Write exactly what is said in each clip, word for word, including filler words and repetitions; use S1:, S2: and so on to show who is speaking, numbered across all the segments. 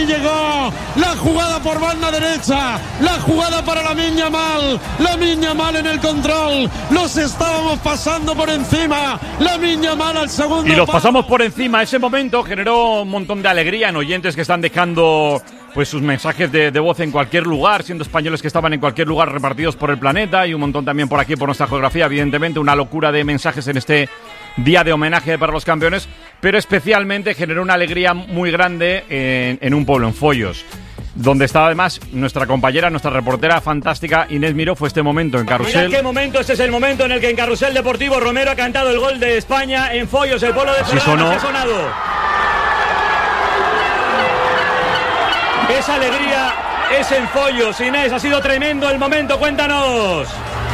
S1: Ahí llegó la jugada por banda derecha, la jugada para Lamine Yamal, Lamine Yamal en el control, los estábamos pasando por encima, Lamine Yamal al segundo.
S2: Y los pasamos por encima. Ese momento generó un montón de alegría en oyentes que están dejando pues sus mensajes de, de voz en cualquier lugar, siendo españoles que estaban en cualquier lugar repartidos por el planeta, y un montón también por aquí, por nuestra geografía, evidentemente, una locura de mensajes en este día de homenaje para los campeones, pero especialmente generó una alegría muy grande en, en un pueblo, en Foios, donde estaba además nuestra compañera, nuestra reportera fantástica Inés Miró. Fue este momento en Carrusel.
S3: Mira qué momento, este es el momento en el que en Carrusel Deportivo Romero ha cantado el gol de España en Foios, el pueblo de Ferran.
S2: Así sonó.
S3: Ha sonado. Esa alegría es en Foios. Inés, ha sido tremendo el momento, cuéntanos.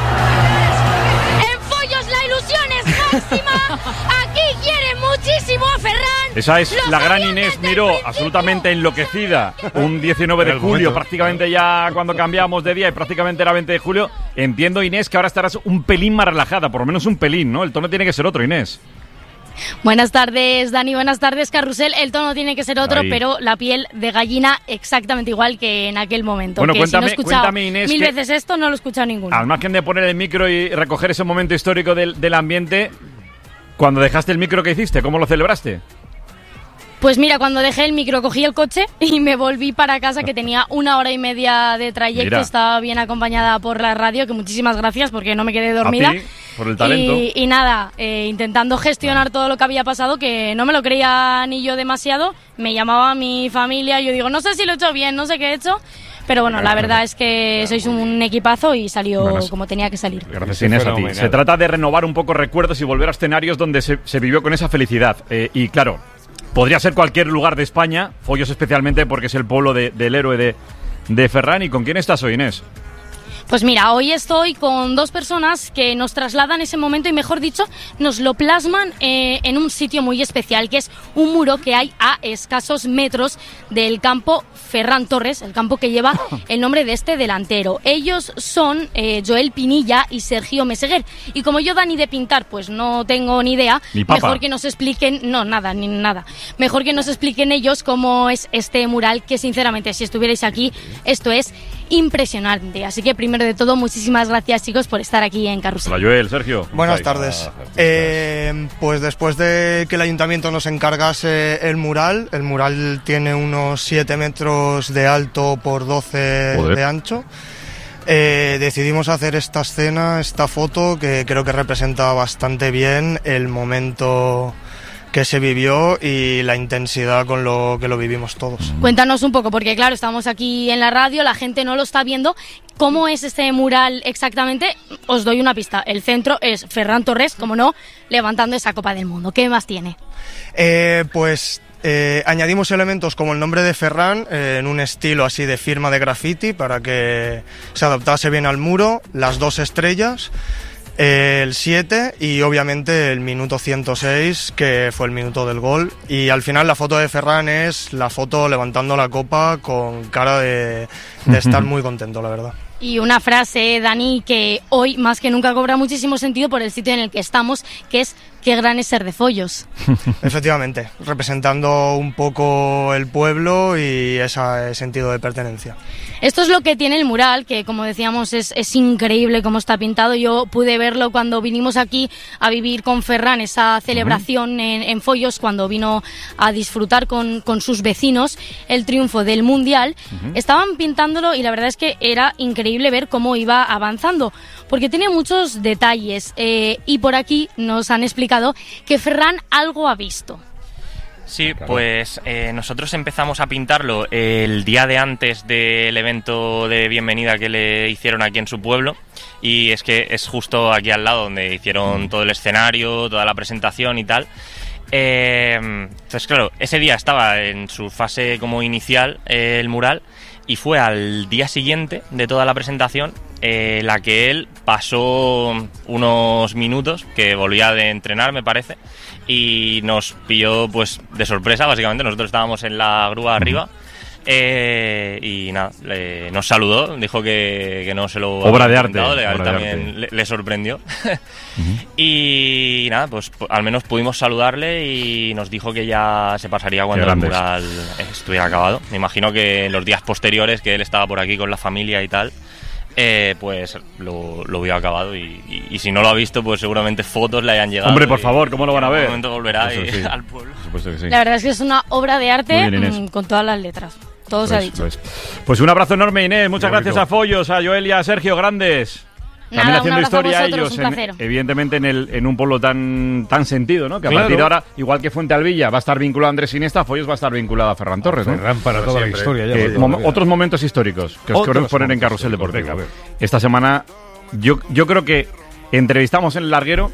S4: En Foios la ilusión es máxima. Aquí quieren muchísimo a Ferran.
S2: Esa es la gran Inés Miró, absolutamente enloquecida. Un diecinueve de julio, prácticamente ya cuando cambiamos de día y prácticamente era veinte de julio. Entiendo, Inés, que ahora estarás un pelín más relajada, por lo menos un pelín, ¿no? El tono tiene que ser otro, Inés.
S4: Buenas tardes, Dani, buenas tardes, Carrusel. El tono tiene que ser otro,
S2: Ahí.
S4: Pero la piel de gallina exactamente igual que en aquel momento.
S2: Bueno,
S4: que
S2: cuéntame,
S4: si no he escuchado
S2: cuéntame, Inés,
S4: mil
S2: que-
S4: veces esto, no lo he escuchado ninguno.
S2: Al margen de poner el micro y recoger ese momento histórico del, del ambiente, cuando dejaste el micro, ¿qué hiciste? ¿Cómo lo celebraste?
S4: Pues mira, cuando dejé el micro cogí el coche y me volví para casa, que tenía una hora y media de trayecto.
S2: Mira.
S4: Estaba bien acompañada por la radio, que muchísimas gracias porque no me quedé dormida.
S2: A ti, por el talento.
S4: Y, y nada, eh, intentando gestionar todo lo que había pasado, que no me lo creía ni yo demasiado. Me llamaba mi familia y yo digo, no sé si lo he hecho bien, no sé qué he hecho. Pero bueno, la verdad es que sois un equipazo y salió
S2: Bueno,
S4: como tenía que salir.
S2: Gracias, Inés, a ti. Se trata de renovar un poco recuerdos y volver a escenarios donde se, se vivió con esa felicidad. Eh, y claro, podría ser cualquier lugar de España, Foios especialmente porque es el pueblo de, del héroe de, de Ferran. ¿Y con quién estás hoy, Inés?
S4: Pues mira, hoy estoy con dos personas que nos trasladan ese momento y, mejor dicho, nos lo plasman eh, en un sitio muy especial, que es un muro que hay a escasos metros del campo Ferran Torres, el campo que lleva el nombre de este delantero. Ellos son eh, Joel Pinilla y Sergio Meseguer. Y como yo, Dani, de pintar, pues no tengo ni idea,
S2: Ni papa.
S4: mejor que nos expliquen, no, nada, ni nada, mejor que nos expliquen ellos cómo es este mural, que sinceramente, si estuvierais aquí, esto es impresionante. Así que primero de todo, muchísimas gracias, chicos, por estar aquí en Carrusel.
S2: Hola, Joel, Sergio.
S5: Buenas tardes. Eh, pues después de que el ayuntamiento nos encargase el mural, el mural tiene unos siete metros de alto por doce
S2: Joder.
S5: de ancho. Eh, decidimos hacer esta escena, esta foto, que creo que representa bastante bien el momento que se vivió y la intensidad con lo que lo vivimos todos.
S4: Cuéntanos un poco, porque claro, estamos aquí en la radio, la gente no lo está viendo. ¿Cómo es este mural exactamente? Os doy una pista. El centro es Ferran Torres, como no, levantando esa Copa del Mundo. ¿Qué más tiene?
S5: Eh, pues eh, añadimos elementos como el nombre de Ferran eh, en un estilo así de firma de graffiti para que se adaptase bien al muro, las dos estrellas, eh, el siete y obviamente el minuto ciento seis, que fue el minuto del gol. Y al final la foto de Ferran es la foto levantando la copa con cara de, de estar muy contento, la verdad.
S4: Y una frase, Dani, que hoy más que nunca cobra muchísimo sentido por el sitio en el que estamos, que es qué gran es ser de Foios.
S5: Efectivamente, representando un poco el pueblo y ese sentido de pertenencia.
S4: Esto es lo que tiene el mural, que como decíamos es, es increíble cómo está pintado. Yo pude verlo cuando vinimos aquí a vivir con Ferran esa celebración uh-huh. en, en Foios, cuando vino a disfrutar con, con sus vecinos el triunfo del Mundial. Uh-huh. Estaban pintándolo y la verdad es que era increíble ver cómo iba avanzando, porque tenía muchos detalles eh, y por aquí nos han explicado que Ferran algo ha visto.
S6: Sí, pues eh, nosotros empezamos a pintarlo el día de antes del evento de bienvenida que le hicieron aquí en su pueblo, y es que es justo aquí al lado donde hicieron todo el escenario, toda la presentación y tal. Eh, entonces claro, ese día estaba en su fase como inicial eh, el mural, y fue al día siguiente de toda la presentación eh, la que él pasó unos minutos, que volvía de entrenar me parece, y nos pilló pues de sorpresa básicamente. Nosotros estábamos en la grúa arriba Eh, y nada, le, nos saludó, dijo que, que no se lo
S2: obra de arte,
S6: le,
S2: obra
S6: también
S2: de
S6: le, le sorprendió.
S2: Uh-huh.
S6: Y nada, pues p- al menos pudimos saludarle y nos dijo que ya se pasaría cuando el mural estuviera acabado. Me imagino que en los días posteriores, que él estaba por aquí con la familia y tal, eh, pues lo, lo vio acabado y, y, y si no lo ha visto, pues seguramente fotos le hayan llegado.
S2: Hombre, por favor, ¿cómo lo van a ver?
S6: En un momento volverá
S2: Eso
S6: y,
S2: sí.
S6: al pueblo.
S2: Por supuesto que sí.
S4: La verdad es que es una obra de arte
S2: Muy bien,
S4: mmm, con todas las letras. Todo se ha
S2: Pues,
S4: dicho.
S2: pues, pues un abrazo enorme, Inés. Muchas
S7: Muy
S2: gracias
S7: rico.
S2: a Follos, a Joel y a Sergio, grandes.
S4: Nada,
S2: También
S4: un
S2: haciendo
S4: abrazo a
S2: historia
S4: vosotros,
S2: ellos,
S4: un
S2: en-
S4: placer.
S2: evidentemente en, el, en un pueblo tan tan sentido, ¿no? Que a
S7: Claro.
S2: partir de ahora, igual que Fuente Alvilla va a estar vinculado a Andrés Iniesta, Follos va a estar vinculado a Ferran Torres, ¿no?
S7: Ferran para toda la
S8: siempre.
S7: historia. Ya,
S2: Eh,
S7: para toda la
S2: mom-
S7: vida.
S2: otros momentos históricos que os
S7: Otros
S2: queremos poner en
S7: momentos
S2: Carrusel
S7: históricos,
S2: Deportivo.
S7: venga, a ver.
S2: Esta semana, yo, yo creo que entrevistamos en el larguero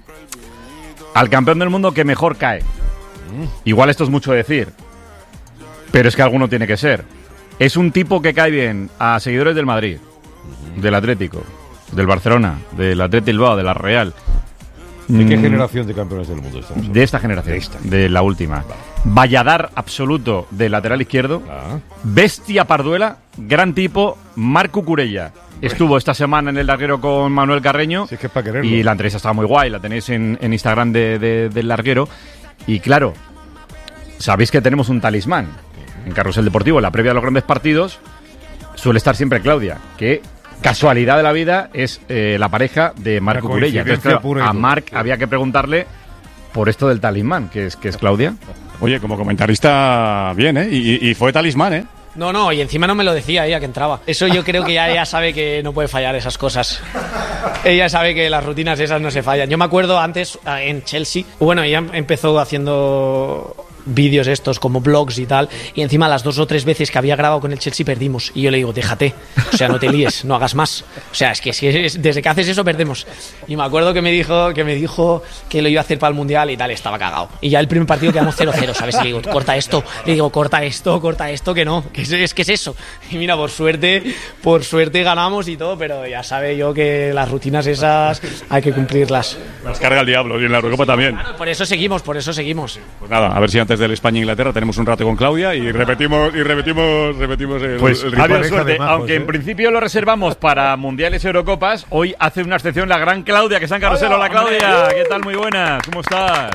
S2: al campeón del mundo que mejor cae. Igual esto es mucho decir, pero es que alguno tiene que ser. Es un tipo que cae bien a seguidores del Madrid, del Atlético, del Barcelona, del Athletic Bilbao, de la Real.
S7: ¿De qué
S2: Mm,
S7: generación de campeones del mundo estamos?
S2: De esta generación,
S7: De esta.
S2: de la última. Valladar absoluto del lateral izquierdo.
S7: Ah.
S2: Bestia Parduela, gran tipo, Marc Cucurella. Estuvo esta semana en el larguero con Manuel Carreño.
S7: Si es que es para quererlo.
S2: Y la entrevista estaba muy guay, la tenéis en, en Instagram de, de- del larguero. Y claro, sabéis que tenemos un talismán en Carrusel Deportivo. En la previa de los grandes partidos suele estar siempre Claudia, que casualidad de la vida es eh, la pareja de Marc
S7: Una
S2: Cucurella. Entonces,
S7: coincidencia
S2: claro,
S7: pura y
S2: a
S7: dura.
S2: Marc había que preguntarle por esto del talismán, que es, que es Claudia.
S8: Oye, como comentarista, bien, ¿eh? Y, y fue talismán, ¿eh?
S9: No, no, y encima no me lo decía ella que entraba. Eso yo creo que ya ella sabe que no puede fallar esas cosas. Ella sabe que las rutinas esas no se fallan. Yo me acuerdo antes eh, en Chelsea, bueno, ella empezó haciendo vídeos estos como blogs y tal, y encima las dos o tres veces que había grabado con el Chelsea perdimos, y yo le digo, déjate, o sea, no te líes, no hagas más, o sea, es que si es- desde que haces eso perdemos. Y me acuerdo que me dijo que me dijo que lo iba a hacer para el Mundial y tal, estaba cagado. Y ya el primer partido quedamos cero cero, ¿sabes? Y le digo, corta esto, le digo, corta esto, corta esto, que no, que es, es que es eso. Y mira, por suerte, por suerte ganamos y todo, pero ya sabe yo que las rutinas esas hay que cumplirlas.
S8: Las carga el diablo y en la Eurocopa también.
S9: Por eso seguimos, por eso seguimos.
S8: Pues nada, a ver si antes del España-Inglaterra tenemos un rato con Claudia y repetimos y repetimos repetimos el,
S2: Pues
S8: el
S2: ha habido
S7: pareja
S2: suerte,
S7: de majos,
S2: aunque
S7: ¿eh?
S2: en principio lo reservamos para mundiales y Eurocopas, hoy hace una excepción la gran Claudia, que está en Carrusel. Hola, Claudia, ¿qué tal? Muy buenas, ¿cómo estás?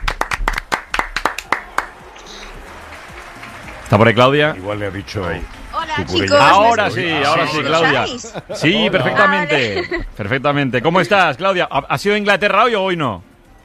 S2: ¿Está por ahí Claudia?
S7: Igual le ha dicho.
S10: Hola,
S7: Cucurella.
S10: chicos.
S2: Ahora
S10: ¿me
S2: sí,
S10: escucháis?
S2: ahora sí, Claudia.
S10: ¿Escucháis?
S2: Sí, perfectamente, perfectamente. ¿Cómo estás, Claudia? ¿Ha ha sido Inglaterra hoy o hoy no?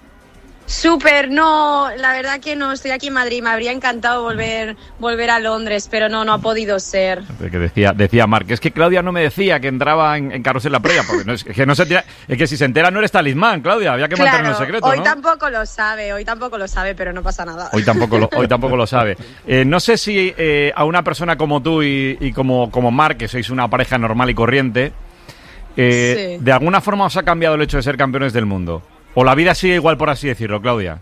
S10: Súper, no, la verdad que no, estoy aquí en Madrid, me habría encantado volver volver a Londres, pero no, no ha podido ser.
S2: Que decía, decía Marc, es que Claudia no me decía que entraba en, en Carrusel la previa, porque no, es, que no se tira- es que si se entera no eres talismán, Claudia, había que mantenerlo en secreto,
S10: hoy
S2: ¿no?
S10: tampoco lo sabe, hoy tampoco lo sabe, pero no pasa nada.
S2: Hoy tampoco lo, hoy tampoco lo sabe. Eh, no sé si eh, a una persona como tú y, y como, como Marc, que sois una pareja normal y corriente, eh,
S10: Sí.
S2: de alguna forma os ha cambiado el hecho de ser campeones del mundo. O la vida sigue igual, por así decirlo, Claudia.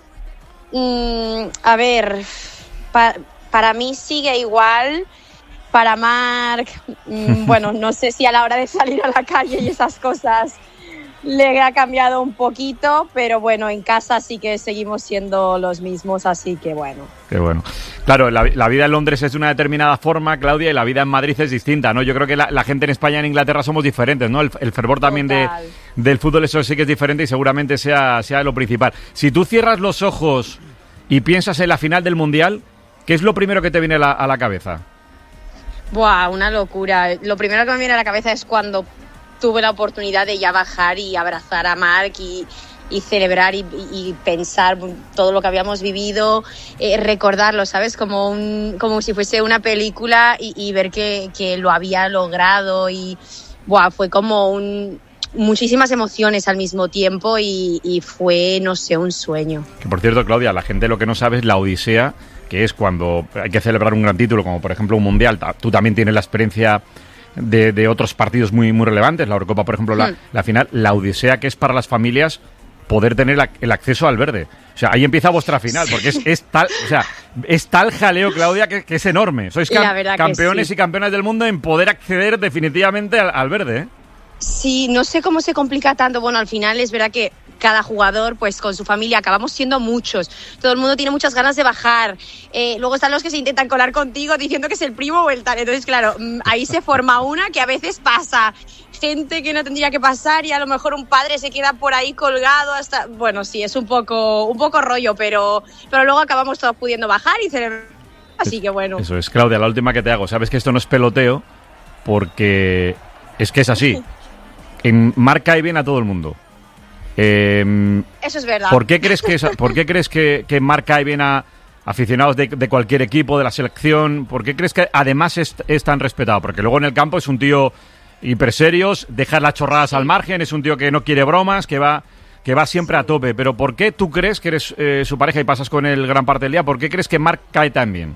S10: Mm, a ver, pa- para mí sigue igual, para Marc, mm, bueno, no sé si a la hora de salir a la calle y esas cosas le ha cambiado un poquito, pero bueno, en casa sí que seguimos siendo los mismos, así que bueno.
S2: Qué bueno. Claro, la, la vida en Londres es de una determinada forma, Claudia, y la vida en Madrid es distinta, ¿no? Yo creo que la, la gente en España y en Inglaterra somos diferentes, ¿no? El, el fervor también de,
S10: Total.
S2: del fútbol, eso sí que es diferente y seguramente sea, sea lo principal. Si tú cierras los ojos y piensas en la final del Mundial, ¿qué es lo primero que te viene a la, a la cabeza?
S10: Buah, una locura. Lo primero que me viene a la cabeza es cuando tuve la oportunidad de ya bajar y abrazar a Marc y, y celebrar y, y pensar todo lo que habíamos vivido, eh, recordarlo, ¿sabes? Como un, como si fuese una película y, y ver que, que lo había logrado y buah, fue como un, muchísimas emociones al mismo tiempo y, y fue, no sé, un sueño.
S2: Que por cierto, Claudia, la gente lo que no sabe es la odisea, que es cuando hay que celebrar un gran título, como por ejemplo un Mundial. Ta- Tú también tienes la experiencia de, de otros partidos muy, muy relevantes, la Eurocopa, por ejemplo, la,
S10: Hmm.
S2: la final, la odisea que es para las familias poder tener la- el acceso al verde. O sea, ahí empieza vuestra final, porque es, es tal, o sea, es tal jaleo, Claudia, que, que es enorme. Sois cam-
S10: La verdad que
S2: campeones
S10: sí.
S2: y campeonas del mundo en poder acceder definitivamente al, al verde, ¿eh?
S10: Sí, no sé cómo se complica tanto. Bueno, al final es verdad que cada jugador pues con su familia, acabamos siendo muchos, todo el mundo tiene muchas ganas de bajar, eh, luego están los que se intentan colar contigo diciendo que es el primo o el tal, entonces claro, ahí se forma una que a veces pasa gente que no tendría que pasar y a lo mejor un padre se queda por ahí colgado hasta, bueno, sí, es un poco un poco rollo, pero, pero luego acabamos todos pudiendo bajar y celebrar, así que bueno.
S2: Eso es, Claudia, la última que te hago, sabes que esto no es peloteo porque es que es así, en marca y bien a todo el mundo. Eh,
S10: Eso es verdad.
S2: ¿Por qué crees que, ¿por qué crees que, que marca y bien a aficionados de, de cualquier equipo, de la selección? ¿Por qué crees que además es, es tan respetado? Porque luego en el campo es un tío hiperserios, dejar las chorradas al margen, es un tío que no quiere bromas, que va que va siempre a tope. Pero ¿por qué tú crees que eres eh, su pareja y pasas con él gran parte del día? ¿Por qué crees que Marc cae tan bien?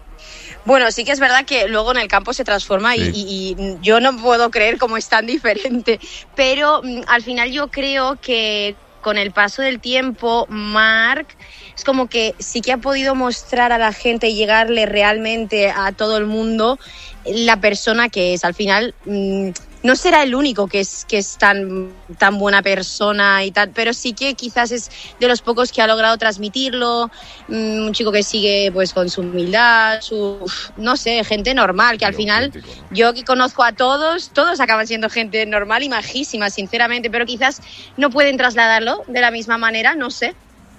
S10: Bueno, sí que es verdad que luego en el campo se transforma sí. y, y, y yo no puedo creer cómo es tan diferente, pero mm, al final yo creo que con el paso del tiempo Marc es como que sí que ha podido mostrar a la gente y llegarle realmente a todo el mundo la persona que es. Al final mmm, no será el único que es que es tan tan buena persona y tal, pero sí que quizás es de los pocos que ha logrado transmitirlo, mmm, un chico que sigue pues con su humildad, su no sé, gente normal, que al final yo que conozco a todos, todos acaban siendo gente normal y majísima, sinceramente, pero quizás no pueden trasladarlo de la misma manera, no sé.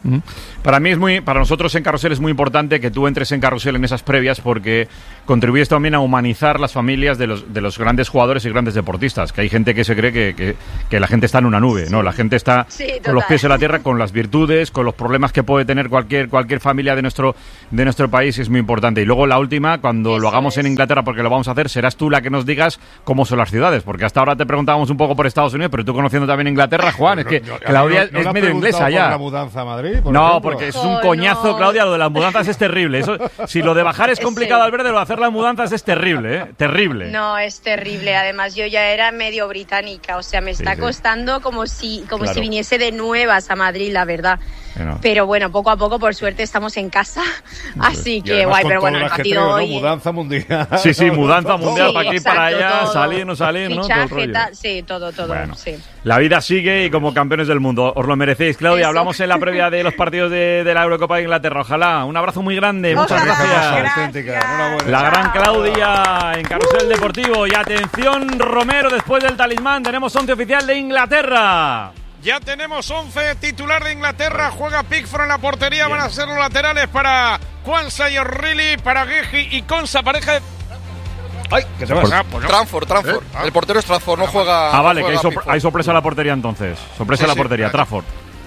S2: Para mí es muy, para nosotros en Carrusel es muy importante que tú entres en Carrusel en esas previas porque contribuyes también a humanizar las familias de los, de los grandes jugadores y grandes deportistas, que hay gente que se cree que, que, que la gente está en una nube, sí. no, la gente está sí, con los pies en la tierra, con las virtudes, con los problemas que puede tener cualquier cualquier familia de nuestro de nuestro país, es muy importante. Y luego la última, cuando Eso lo hagamos es. en Inglaterra, porque lo vamos a hacer, serás tú la que nos digas cómo son las ciudades, porque hasta ahora te preguntábamos un poco por Estados Unidos, pero tú conociendo también Inglaterra, Juan, es que
S7: no, no,
S2: Claudia
S7: no, no
S2: es medio inglesa ya.
S7: Por la mudanza a Madrid, por
S2: no,
S7: ejemplo.
S2: porque es un coñazo,
S10: no.
S2: Claudia, lo de las mudanzas es terrible. Eso, si lo de bajar es complicado al verde, lo de hacer las mudanzas es terrible, ¿eh? Terrible.
S10: No, es terrible. Además, yo ya era medio británica, o sea, me está sí, sí. costando como si como claro. si viniese de nuevas a Madrid, la verdad. Bueno. Pero bueno, poco a poco, por suerte, estamos en casa, así que guay, pero bueno, el partido hoy...
S7: ¿no? Mudanza mundial.
S2: Sí, sí, mudanza mundial, sí, para aquí,
S10: exacto,
S2: para allá,
S10: todo.
S2: salir, no salir, ¿no?
S10: Fichaje,
S2: todo el
S10: ta... Sí, todo, todo,
S2: bueno,
S10: sí.
S2: La vida sigue y como campeones del mundo, os lo merecéis. Claudia, Eso. hablamos en la previa de los partidos de, de la Eurocopa de Inglaterra, ojalá. Un abrazo muy grande, muchas gracias.
S10: gracias.
S2: La gran Claudia en Carrusel Deportivo. Y atención, Romero, después del talismán, tenemos once oficial de Inglaterra.
S1: Ya tenemos once titular de Inglaterra. Juega Pickford en la portería. Bien. Van a ser los laterales para Quansah y O'Reilly, para Guehi y Konsa, pareja de...
S11: ¡Ay! ¿Qué se va? Ah, pues no. Trafford, Trafford. ¿Eh? Ah. El portero es Trafford, no juega.
S2: Ah, vale,
S11: no juega
S2: que hay, sor- hay sorpresa en la portería entonces. Sorpresa en sí, la portería, sí, Trafford.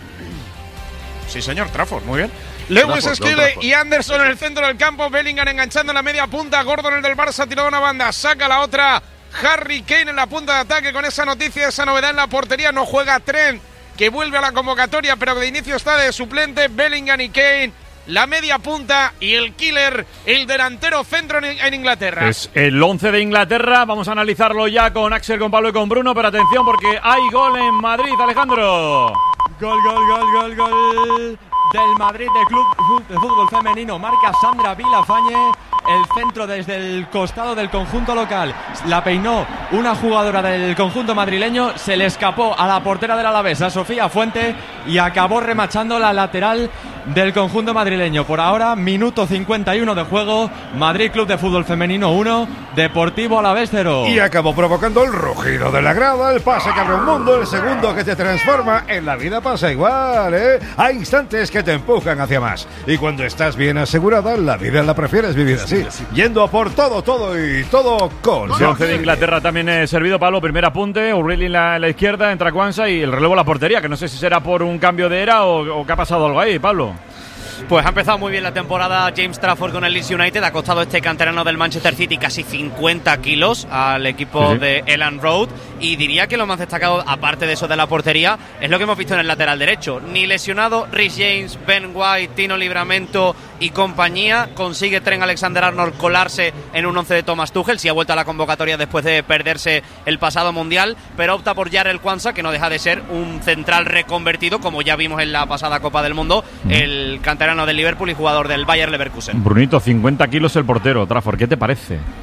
S1: Sí, señor, Trafford, muy bien. Lewis Skelly y Anderson en el centro del campo. Bellingham enganchando en la media punta. Gordon, el del Barça, tirado a una banda. Saca la otra. Harry Kane en la punta de ataque con esa noticia, esa novedad en la portería. No juega Trent, que vuelve a la convocatoria, pero de inicio está de suplente. Bellingham y Kane, la media punta, y el killer, el delantero centro en, en Inglaterra.
S2: Es el once de Inglaterra. Vamos a analizarlo ya con Axel, con Pablo y con Bruno. Pero atención porque hay gol en Madrid, Alejandro.
S12: Gol, gol, gol, gol, gol del Madrid, del Club de Fútbol Femenino. Marca Sandra Vilafañe. El centro desde el costado del conjunto local. La peinó una jugadora del conjunto madrileño. Se le escapó a la portera del Alavés, a Sofía Fuente, y acabó remachando la lateral del conjunto madrileño. Por ahora, minuto cincuenta y uno de juego. Madrid Club de Fútbol Femenino uno, Deportivo Alavés cero.
S7: Y acabó provocando el rugido de la grada. El pase que abre un mundo. El segundo que te transforma. En la vida pasa igual, ¿eh? Hay instantes que te empujan hacia más. Y cuando estás bien asegurada, la vida la prefieres vivir así. Sí, yendo a por todo, todo y todo con...
S2: El once de Inglaterra también es servido, Pablo. Primer apunte, O'Reilly en la, en la izquierda, entra Quansah y el relevo a la portería, que no sé si será por un cambio de era o, o que ha pasado algo ahí, Pablo.
S13: Pues ha empezado muy bien la temporada James Trafford con el Leeds United. Ha costado este canterano del Manchester City casi cincuenta kilos al equipo sí, sí. de Elland Road. Y diría que lo más destacado, aparte de eso de la portería, es lo que hemos visto en el lateral derecho. Ni lesionado Rhys James, Ben White, Tino Livramento y compañía, consigue Trent Alexander-Arnold colarse en un once de Thomas Tuchel. Sí ha vuelto a la convocatoria después de perderse el pasado Mundial, pero opta por Jarell Quansah, que no deja de ser un central reconvertido, como ya vimos en la pasada Copa del Mundo, mm. el canterano del Liverpool y jugador del Bayer Leverkusen.
S2: Brunito, cincuenta kilos el portero, Trafford, ¿qué te parece?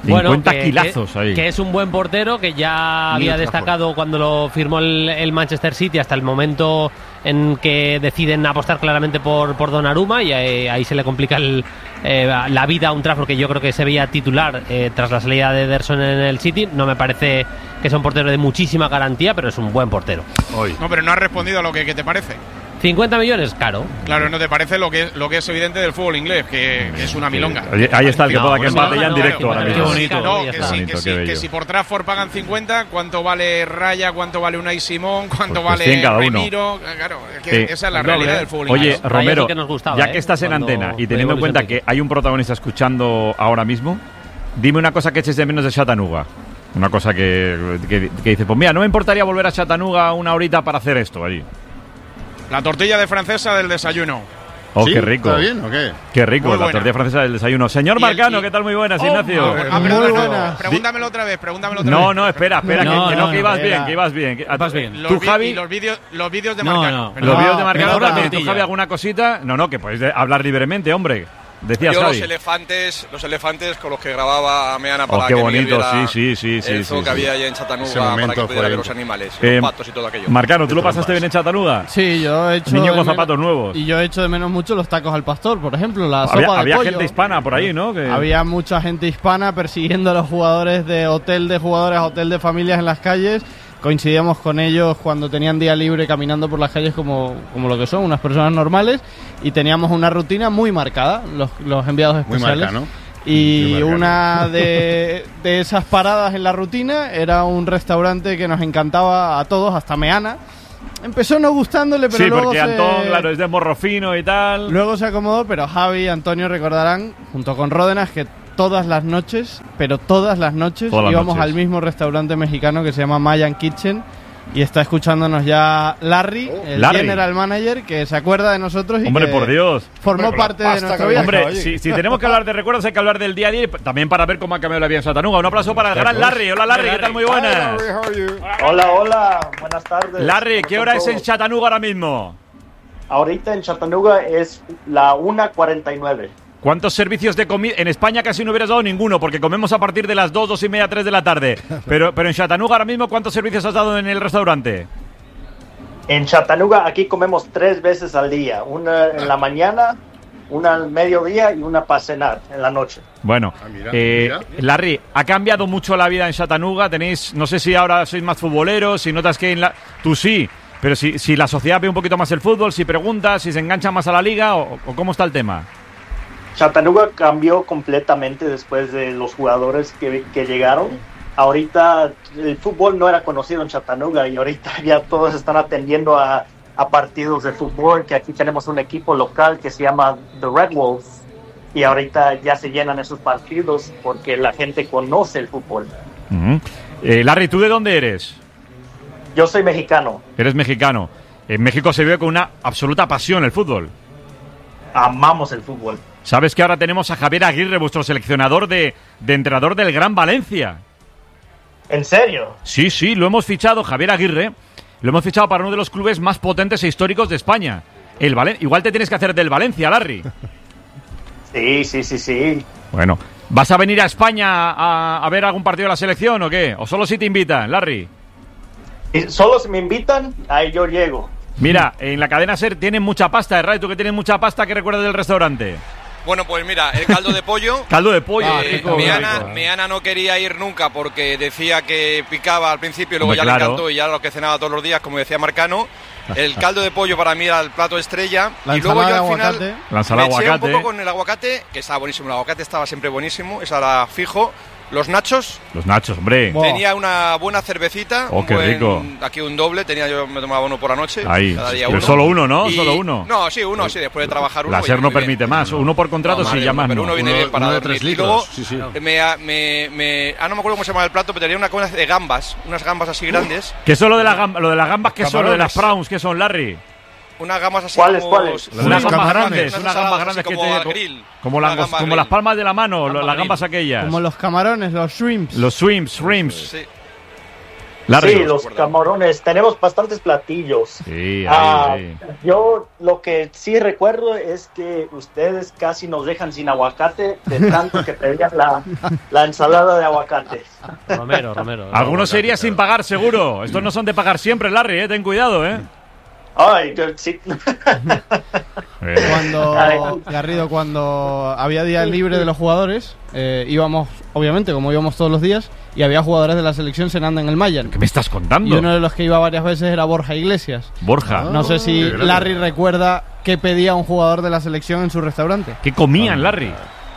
S2: cincuenta
S14: bueno, que,
S2: kilazos
S14: que,
S2: ahí.
S14: Que es un buen portero, que ya había destacado cuando lo firmó el, el Manchester City hasta el momento en que deciden apostar claramente por, por Donnarumma, y ahí, ahí se le complica el, eh, la vida a un Trafford que yo creo que se veía titular eh, tras la salida de Ederson en el City. No me parece que sea un portero de muchísima garantía, pero es un buen portero.
S1: Hoy. No, pero no has respondido a lo que, que te parece.
S14: cincuenta millones, caro.
S1: Claro, no te parece lo que es, lo que es evidente del fútbol inglés, que, que es una milonga.
S2: Ahí, ahí está el que
S1: no,
S2: pueda que empate
S1: no,
S2: ya en
S1: no,
S2: directo.
S1: no,
S2: ahora
S1: no,
S2: mismo.
S1: qué bonito. No, que, sí,
S2: bonito,
S1: que, sí, que si por Trafford pagan cincuenta, ¿cuánto vale Raya? ¿Cuánto vale Unai Simón? ¿Cuánto
S2: pues, pues
S1: vale
S2: cada uno.
S1: Remiro? Claro, es que
S2: Sí.
S1: esa es la realidad del fútbol
S2: Oye,
S1: inglés.
S2: Romero,
S14: que nos gustaba,
S2: ya
S14: ¿eh?
S2: que estás en
S14: Cuando
S2: antena y teniendo en
S14: Luis
S2: cuenta
S14: Enrique.
S2: que hay un protagonista escuchando ahora mismo, dime una cosa que eches de menos de Chattanooga. Una cosa que, que, que dice, pues mira, no me importaría volver a Chattanooga una horita para hacer esto allí.
S1: La tortilla de francesa del desayuno.
S2: Oh,
S15: ¿Sí?
S2: qué rico.
S15: ¿Está bien o qué?
S2: Qué rico,
S1: Muy
S2: la
S1: buena.
S2: tortilla francesa del desayuno. Señor
S1: Y el-
S2: Marcano,
S1: y-
S2: ¿qué tal? Muy buenas,
S1: Oh,
S2: Ignacio.
S1: ah, ah, perdona, pregúntamelo otra vez, pregúntamelo otra
S2: No,
S1: vez.
S2: no, espera, espera,
S1: No,
S2: que, que
S1: no,
S2: no, que
S1: no,
S2: ibas
S1: espera.
S2: bien, que ibas bien. Que-
S1: Vas bien.
S2: ¿Tú,
S1: Los vi-
S2: Javi?
S1: y los vídeos los vídeos de
S2: No,
S1: Marcano.
S2: no. Los vídeos de Marcano
S1: mejor la
S2: también. ¿Tú,
S1: tortilla.
S2: Javi, alguna cosita? No, no, que podéis de- hablar libremente, hombre. Decías,
S11: Yo
S2: Javi.
S11: los elefantes, los elefantes con los que grababa Meana
S2: Oh,
S11: para
S2: qué
S11: que
S2: bonito,
S11: Miguel viera
S2: sí, sí, sí, sí,
S11: el
S2: sí,
S11: zoo
S2: sí.
S11: que había allá en Chattanooga
S15: Ese momento
S11: para que pudiera
S15: fue
S11: ver los animales,
S2: Eh,
S11: los patos y todo aquello.
S2: Marcano, ¿tú lo pasaste bien en Chattanooga?
S16: Sí, yo he hecho.
S2: Niño
S16: de
S2: con
S16: menos-
S2: zapatos nuevos.
S16: Y yo he hecho de menos mucho los tacos al pastor, por ejemplo, la
S2: Había,
S16: sopa de
S2: había
S16: pollo.
S2: gente hispana por ahí, ¿no? Que-
S16: Había mucha gente hispana persiguiendo a los jugadores de hotel de jugadores a hotel de familias en las calles. Coincidíamos con ellos cuando tenían día libre caminando por las calles como, como lo que son, unas personas normales. Y teníamos una rutina muy marcada, los, los enviados
S15: Muy
S16: especiales.
S15: marca, ¿no?
S16: Y
S15: Muy marcado.
S16: una de, de esas paradas en la rutina era un restaurante que nos encantaba a todos, hasta Meana. Empezó no gustándole, pero
S2: sí,
S16: luego
S2: porque
S16: se...
S2: Antón, claro, es de morro fino y tal.
S16: Luego se acomodó, pero Javi y Antonio recordarán, junto con Ródenas, que todas las noches, pero todas las noches,
S2: Todas las
S16: íbamos
S2: noches.
S16: al mismo restaurante mexicano que se llama Mayan Kitchen. Y está escuchándonos ya Larry, el
S2: Larry.
S16: general manager, que se acuerda de nosotros y
S2: Hombre,
S16: que
S2: por Dios.
S16: formó
S2: Hombre, con la
S16: parte de
S2: pasta
S16: nuestro
S2: que
S16: viaje.
S2: Hombre, si, si tenemos que hablar de recuerdos, hay que hablar del día a día y también para ver cómo ha cambiado la vida en Chattanooga. Un aplauso para el gran Larry. Hola, Larry, ¿qué tal? Muy buenas.
S17: Hola, hola, buenas tardes.
S2: Larry, ¿qué
S17: ¿Cómo
S2: hora es
S17: están
S2: en
S17: todos?
S2: Chattanooga ahora mismo?
S17: Ahorita en Chattanooga es la una cuarenta y nueve.
S2: ¿Cuántos servicios de comida? En España casi no hubieras dado ninguno, porque comemos a partir de las dos, dos y media, tres de la tarde. Pero, pero en Chattanooga ahora mismo, ¿cuántos servicios has dado en el restaurante?
S17: En Chattanooga aquí comemos tres veces al día, una en la mañana, una al mediodía y una para cenar en la noche.
S2: Bueno,
S17: mira,
S2: eh,
S17: mira.
S2: Larry, ¿ha cambiado mucho la vida en Chattanooga? Tenéis, no sé si ahora sois más futboleros, si notas que en la... Tú sí, pero si, si la sociedad ve un poquito más el fútbol, si preguntas, si se engancha más a la liga, o, o cómo está el tema.
S17: Chattanooga cambió completamente después de los jugadores que, que llegaron. Ahorita el fútbol no era conocido en Chattanooga y ahorita ya todos están atendiendo a, a partidos de fútbol, que aquí tenemos un equipo local que se llama The Red Wolves y ahorita ya se llenan esos partidos porque la gente conoce el fútbol.
S2: Ujú. Eh, Larry, ¿tú de dónde eres?
S17: Yo soy mexicano,
S2: Eres mexicano. En México se vive con una absoluta pasión el fútbol.
S17: amamos el fútbol.
S2: Sabes que ahora tenemos a Javier Aguirre, vuestro seleccionador de, de entrenador del Gran Valencia.
S17: ¿En serio?
S2: Sí, sí, lo hemos fichado, Javier Aguirre. Lo hemos fichado para uno de los clubes más potentes e históricos de España. El Valen- Igual te tienes que hacer del Valencia, Larry.
S17: Sí, sí, sí, sí.
S2: Bueno, ¿vas a venir a España a, a ver algún partido de la selección o qué? ¿O solo si te invitan, Larry?
S17: Y solo si me invitan, ahí yo llego.
S2: Mira, en la cadena SER tienen mucha pasta, ¿eh? Tú que tienes mucha pasta, ¿qué recuerdas del restaurante?
S11: Bueno, pues mira, el caldo de pollo.
S2: Caldo de pollo.
S11: Eh,
S2: Ah, rico,
S11: Meana,
S2: rico.
S11: Meana no quería ir nunca porque decía que picaba al principio y luego
S2: Hombre,
S11: ya
S2: claro.
S11: le encantó y ya lo que cenaba todos los días, como decía Marcano. El caldo de pollo para mí era el plato estrella.
S16: La
S11: y luego yo
S16: ensalada
S11: al
S16: de
S11: final
S16: aguacate.
S2: La ensalada
S11: me eché
S2: aguacate.
S11: un poco con el aguacate, que estaba buenísimo. El aguacate estaba siempre buenísimo, esa la fijo. Los nachos.
S2: Los nachos, hombre.
S11: Tenía una buena cervecita.
S2: Oh,
S11: un
S2: qué
S11: buen-
S2: rico.
S11: Aquí un doble, tenía yo me tomaba uno por la noche.
S2: Ahí.
S11: Cada día
S2: Pero
S11: uno.
S2: solo uno, ¿no?
S11: Y-
S2: Solo uno.
S11: No, sí, uno, sí, después de trabajar uno.
S2: La
S11: oye,
S2: SER no
S11: muy bien.
S2: permite más. Uno por contrato,
S11: No,
S2: sí,
S11: vale,
S2: ya más
S11: pero
S2: no.
S11: uno viene bien para
S15: uno de
S11: dormir.
S15: tres
S11: Y luego,
S15: litros, sí, sí.
S11: Me, me, me- ah, no me acuerdo cómo se llama el plato, pero tenía una cosa de gambas, unas gambas así grandes.
S2: ¿Qué son lo de, la gamba- lo de las gambas? ¿Qué son? Lo de las
S11: Camarones.
S2: prawns, ¿qué son, Larry?
S11: Unas gambas así
S17: ¿Cuáles,
S11: como...
S17: cuáles?
S2: Unas gambas
S16: camarones.
S2: grandes,
S11: Unas
S2: unas gambas
S11: ensaladas
S2: grandes
S11: así
S2: que
S11: como
S2: te...
S11: al grill.
S2: Como,
S11: Una
S2: las,
S11: gamba
S2: como
S11: grill.
S2: las palmas de la mano, lo-
S11: Gamba
S2: las
S11: grill.
S2: gambas aquellas.
S16: Como los camarones, los shrimps.
S2: Los shrimps, shrimps.
S11: Sí.
S2: Larry.
S17: Sí, los camarones, tenemos bastantes platillos.
S2: Sí, ahí,
S17: Ah,
S2: ahí.
S17: Yo lo que sí recuerdo es que ustedes casi nos dejan sin aguacate de tanto que pedían la, la ensalada de aguacate.
S14: Romero, Romero.
S2: Algunos se iría sin pagar, seguro. Estos no son de pagar siempre, Larry, ¿eh? Ten cuidado, ¿eh?
S17: Ay, yo sí.
S16: Cuando, Garrido, cuando había día libre de los jugadores, eh, íbamos, obviamente, como íbamos todos los días, y había jugadores de la selección cenando en el Mayan.
S2: ¿Qué me estás contando?
S16: Y uno de los que iba varias veces era Borja Iglesias.
S2: Borja.
S16: No sé si Larry recuerda qué pedía un jugador de la selección en su restaurante.
S2: ¿Qué comían, Larry?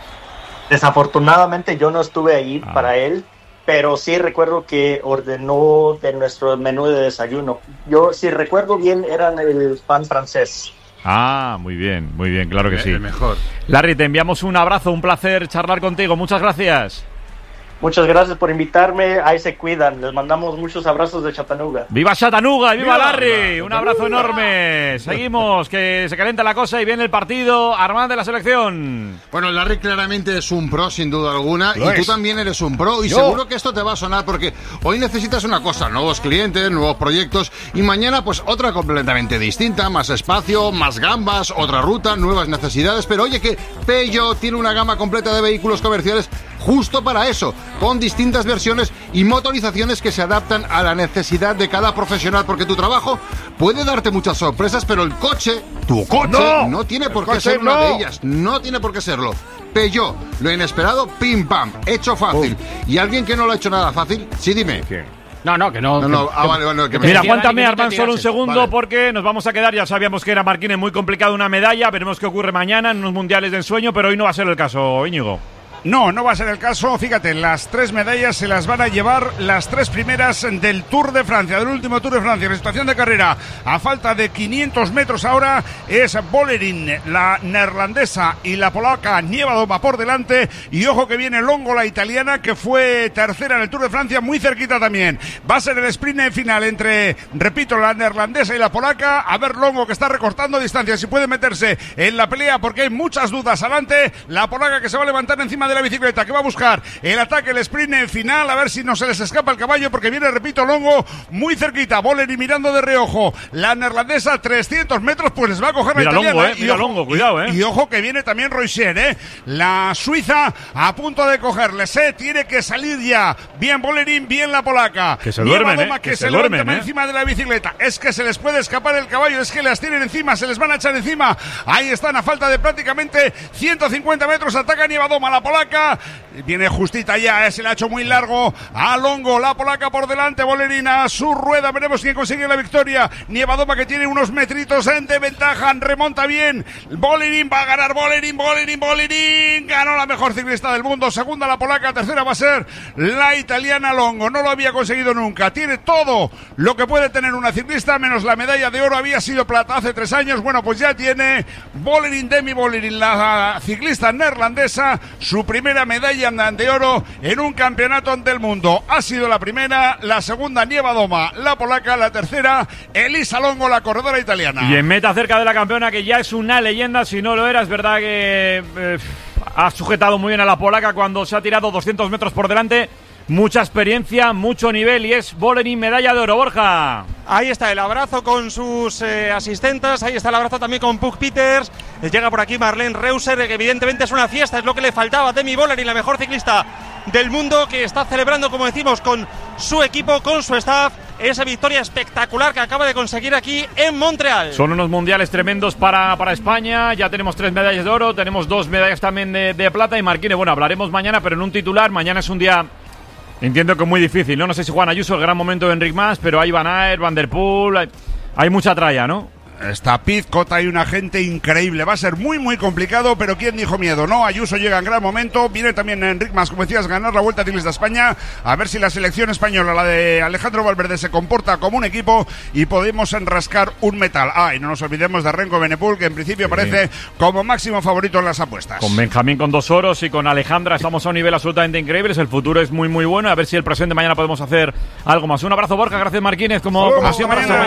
S17: Desafortunadamente yo no estuve ahí
S2: Ah.
S17: para él, pero sí recuerdo que ordenó de nuestro menú de desayuno. Yo, si recuerdo bien, eran el pan francés.
S2: Ah, muy bien, muy bien, claro que sí.
S7: El mejor.
S2: Larry, te enviamos un abrazo, un placer charlar contigo. Muchas gracias.
S17: Muchas gracias por invitarme. Ahí se cuidan. Les mandamos muchos abrazos de Chattanooga.
S2: ¡Viva Chattanooga y viva,
S17: ¡Viva!
S2: Larry! Un abrazo enorme. Seguimos, que se calienta la cosa y viene el partido. Armand de la selección.
S15: Bueno, Larry claramente es un pro, sin duda alguna.
S2: Lo
S15: y tú
S2: es.
S15: también eres un pro. Y
S2: Yo.
S15: seguro que esto te va a sonar porque hoy necesitas una cosa: nuevos clientes, nuevos proyectos. Y mañana, pues otra completamente distinta. Más espacio, más gambas, otra ruta, nuevas necesidades. Pero oye, que Peugeot tiene una gama completa de vehículos comerciales justo para eso, con distintas versiones y motorizaciones que se adaptan a la necesidad de cada profesional, porque tu trabajo puede darte muchas sorpresas, pero el coche, tu coche,
S7: No.
S15: no, tiene por
S7: El
S15: qué
S7: coche
S15: ser una
S7: no.
S15: de ellas, no tiene por qué serlo. Peugeot, lo inesperado, pim pam, hecho fácil. ¿Y alguien que no lo ha hecho nada fácil? Sí, dime.
S16: No, no, que no.
S15: No, no,
S16: que-
S15: ah, vale, bueno, que me
S2: Mira,
S15: que-
S2: aguántame,
S15: que-
S2: Armand,
S15: que-
S2: solo un segundo,
S15: Vale.
S2: porque nos vamos a quedar. Ya sabíamos que era Marquines muy complicado una medalla. Veremos qué ocurre mañana en unos mundiales de ensueño, pero hoy no va a ser el caso, Íñigo.
S1: No, no va a ser el caso. Fíjate, las tres medallas se las van a llevar las tres primeras del Tour de Francia, del último Tour de Francia. En situación de carrera, a falta de quinientos metros ahora, es Bolerín, la neerlandesa, y la polaca Nievadoma por delante. Y ojo que viene Longo, la italiana, que fue tercera en el Tour de Francia, muy cerquita también. Va a ser el sprint final entre, repito, la neerlandesa y la polaca. A ver Longo, que está recortando distancias, si puede meterse en la pelea, porque hay muchas dudas adelante. La polaca que se va a levantar encima de la bicicleta, que va a buscar el ataque, el sprint en final, a ver si no se les escapa el caballo, porque viene, repito, Longo muy cerquita. Bolerín mirando de reojo. La neerlandesa, trescientos metros, pues les va a coger
S2: Mira
S1: la italiana.
S2: Longo, eh,
S1: Y
S2: mira
S1: ojo-
S2: Longo, cuidado, eh.
S1: Y, y ojo que viene también Roiser, eh. La suiza a punto de cogerles, eh. Tiene que salir ya. Bien Bolerín, bien la polaca.
S2: Que se duermen,
S1: Nievadoma,
S2: eh,
S1: que,
S2: que
S1: se,
S2: se
S1: levanta
S2: duermen, eh.
S1: encima de la bicicleta. Es que se les puede escapar el caballo, es que las tienen encima, se les van a echar encima. Ahí están, a falta de prácticamente ciento cincuenta metros. Ataca Nievadoma, la polaca. Viene justita ya, eh, se le ha hecho muy largo a Longo, la polaca por delante. Bolerín a su rueda, veremos quién consigue la victoria. Nievadoma, que tiene unos metritos en de ventaja, remonta bien. Bolerín va a ganar, Bolerín, Bolerín, Bolerín. Ganó la mejor ciclista del mundo. Segunda la polaca, tercera va a ser la italiana Longo. No lo había conseguido nunca. Tiene todo lo que puede tener una ciclista, menos la medalla de oro. Había sido plata hace tres años. Bueno, pues ya tiene Bolerín, Demi Bolerín, la ciclista neerlandesa, su primera medalla de oro en un campeonato del mundo. Ha sido la primera, la segunda Nievadoma, la polaca, la tercera Elisa Longo, la corredora italiana.
S2: Y en meta cerca de la campeona, que ya es una leyenda, si no lo era, es verdad que eh, ha sujetado muy bien a la polaca cuando se ha tirado doscientos metros por delante. Mucha experiencia, mucho nivel, y es Bolerín, medalla de oro, Borja.
S18: Ahí está el abrazo con sus eh, asistentes, ahí está el abrazo también con Puk Peters. Eh, llega por aquí Marlene Reuser, que evidentemente es una fiesta, es lo que le faltaba a Demi Bolerín, la mejor ciclista del mundo, que está celebrando, como decimos, con su equipo, con su staff, esa victoria espectacular que acaba de conseguir aquí en Montreal.
S2: Son unos mundiales tremendos para, para España. Ya tenemos tres medallas de oro, tenemos dos medallas también de, de plata. Y Marquines, bueno, hablaremos mañana, pero en un titular. Mañana es un día, entiendo que muy difícil, ¿no? No sé si Juan Ayuso, el gran momento de Enric Mas, pero hay Van Aert, Van Der Poel, hay, hay mucha tralla, ¿no?
S1: Está Pizcot, hay una gente increíble. Va a ser muy, muy complicado, pero ¿quién dijo miedo? No, Ayuso llega en gran momento. Viene también Enric Mas, como decías, ganar la Vuelta Ciclista a España. A ver si la selección española, la de Alejandro Valverde, se comporta como un equipo y podemos enrascar un metal. Ah, y no nos olvidemos de Renko Benepul, que en principio
S2: Sí.
S1: parece como máximo favorito en las apuestas.
S2: Con Benjamín con dos oros y con Alejandra estamos a un nivel absolutamente increíble. El futuro es muy, muy bueno. A ver si el presente mañana podemos hacer algo más. Un abrazo, Borja. Gracias, Marquines. Como,
S1: Hasta
S2: como
S1: luego,
S2: siempre, hasta
S1: mañana.
S2: mañana.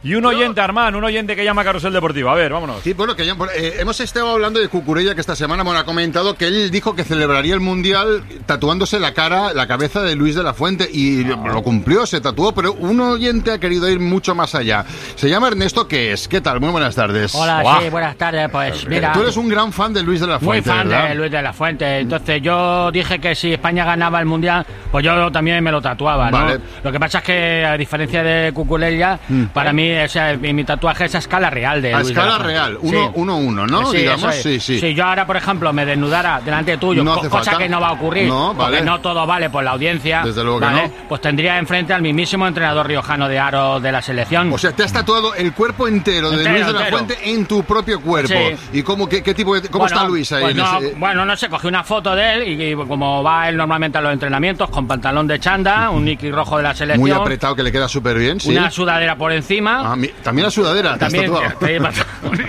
S2: Y un oyente, Armán, un oyente que llama a Carrusel Deportivo. A ver, vámonos.
S15: Sí, bueno, que ya, eh, hemos estado hablando de Cucurella, que esta semana bueno, ha comentado que él dijo que celebraría el Mundial tatuándose la cara, la cabeza de Luis de la Fuente, y ah. lo cumplió, se tatuó, pero un oyente ha querido ir mucho más allá. Se llama Ernesto, ¿qué es? ¿Qué tal? Muy buenas tardes.
S19: Hola,
S15: Wow.
S19: sí, buenas tardes, pues mira...
S15: Tú eres un gran fan de Luis de la Fuente,
S19: Muy fan
S15: ¿verdad?
S19: de Luis de la Fuente, entonces yo dije que si España ganaba el Mundial, pues yo también me lo tatuaba, ¿no?
S15: Vale.
S19: Lo que pasa es que, a diferencia de Cucurella, mm. para mí, o sea, mi, mi tatuaje es a escala real de
S15: A
S19: Luis
S15: escala
S19: de la
S15: real,
S19: Fuente.
S15: uno,
S19: Sí.
S15: uno, uno, ¿no?
S19: Sí,
S15: Digamos,
S19: eso es.
S15: sí, sí.
S19: Si yo ahora, por ejemplo, me desnudara delante tuyo,
S15: No
S19: co-
S15: hace
S19: cosa
S15: falta.
S19: que no va a ocurrir,
S15: No, vale.
S19: porque no todo vale por la audiencia,
S15: Desde luego que
S19: ¿vale?
S15: no.
S19: Pues tendría enfrente al mismísimo entrenador riojano de aro de la selección.
S15: O sea, te has tatuado el cuerpo entero de
S19: Entero,
S15: Luis de la
S19: entero.
S15: Fuente en tu propio cuerpo.
S19: Sí.
S15: ¿Y cómo, qué, qué tipo de, cómo
S19: Bueno,
S15: está Luis ahí?
S19: pues
S15: en
S19: no,
S15: ese-
S19: Bueno, no sé, cogí una foto de él y, y como va él normalmente a los entrenamientos, con pantalón de chanda, un niqui rojo de la selección.
S15: Muy apretado, que le queda súper bien, sí.
S19: Una sudadera por encima.
S15: Ah, mi- también la sudadera, te has
S19: También
S15: tatuado.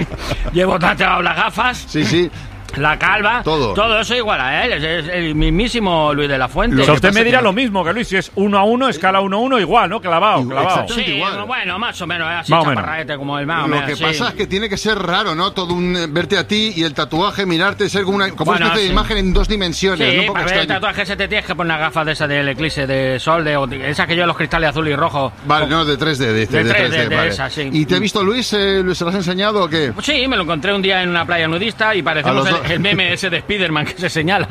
S19: llevo tatuado las gafas.
S15: Sí, sí.
S19: La calva,
S15: Todo.
S19: todo eso igual a él, es, es el mismísimo Luis de la Fuente.
S2: O sea, usted me dirá lo mismo que Luis, si es uno a uno, escala uno a uno, igual, ¿no? Clavado, clavado.
S19: Sí, bueno, más o menos, es así,
S2: Más o menos.
S19: chaparraete como el más o
S15: Lo
S19: menos,
S15: que
S19: sí.
S15: pasa es que tiene que ser raro, ¿no? Todo un eh, verte a ti y el tatuaje, mirarte, ser como una, como
S19: Bueno,
S15: una especie
S19: sí.
S15: de imagen en dos dimensiones,
S19: Sí,
S15: ¿no? Un poco
S19: para ver el
S15: extraño.
S19: tatuaje ese te tienes que poner unas gafas de esas del eclipse de sol, de, o de- esas que yo los cristales azul y rojo.
S15: Vale, no, de tres D, dice,
S19: De
S15: de
S19: tres D,
S15: tres D,
S19: de
S15: vale.
S19: esas, sí.
S15: ¿Y te ha visto Luis? Eh, ¿Se lo has enseñado o qué?
S19: Pues sí, me lo encontré un día en una playa nudista y parecemos
S15: A los
S19: el,
S15: dos.
S19: el meme ese de Spiderman que se señala.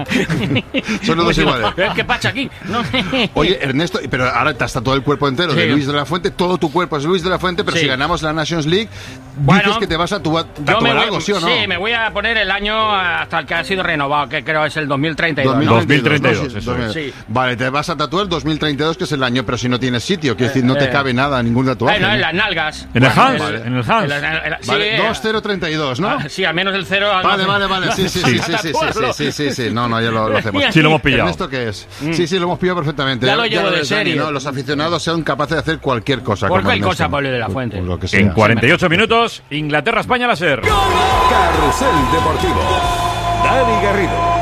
S15: Son los dos iguales.
S19: ¿Qué pasa aquí? No.
S15: Oye, Ernesto, pero ahora te has tatuado el cuerpo entero de
S19: Sí.
S15: Luis de la Fuente, todo tu cuerpo es Luis de la Fuente, pero
S19: Sí.
S15: si ganamos la Nations League,
S19: Bueno,
S15: dices que te vas a tatuar,
S19: Yo me
S15: tatuar
S19: voy,
S15: algo, ¿sí o no?
S19: Sí, me voy a poner el año hasta el que ha sido renovado, que creo es el dos mil treinta y dos. ¿no?
S15: dos mil treinta y dos,
S2: dos mil treinta y dos,
S15: ¿no?
S2: eso
S15: Sí.
S19: es. Sí.
S15: Vale, te vas a tatuar dos mil treinta y dos, que es el año, pero si no tienes sitio, quiero decir, no te
S19: eh.
S15: cabe nada, ningún tatuaje.
S19: Bueno, en
S15: ¿no?
S19: las nalgas.
S2: En el
S19: Bueno,
S2: Hans,
S19: el-
S2: en el Hans.
S19: el- el- el- sí,
S15: Vale,
S19: eh,
S15: dos cero treinta y dos, ¿no?
S19: ah, sí, al menos el cero.
S15: Vale, vale, vale, sí, sí, sí, sí, sí, sí, sí, sí, sí, sí, no, no, ya lo, lo hacemos.
S2: Sí, lo hemos pillado.
S15: ¿Ernesto qué es? Sí, sí, lo hemos pillado perfectamente.
S19: Ya lo llevo de
S15: ves, Dani,
S19: serie.
S15: ¿no? Los aficionados sean capaces de hacer cualquier cosa. como
S19: Cualquier
S15: Ernesto.
S19: cosa, Pablo de la Fuente.
S15: Lo que sea.
S2: En cuarenta y ocho minutos, Inglaterra-España la SER.
S20: Carrusel Deportivo. Dani Garrido.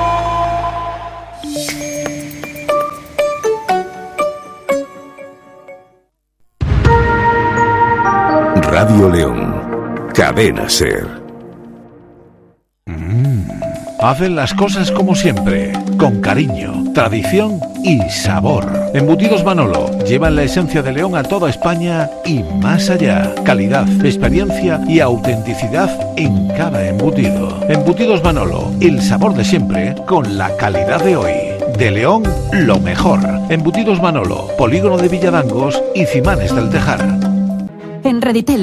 S20: Radio León. Cadena SER.
S21: Hacen las cosas como siempre, con cariño, tradición y sabor. Embutidos Manolo llevan la esencia de León a toda España y más allá. Calidad, experiencia y autenticidad en cada embutido. Embutidos Manolo, el sabor de siempre con la calidad de hoy. De León, lo mejor. Embutidos Manolo, Polígono de Villadangos y Cimanes del Tejar.
S22: En Reditel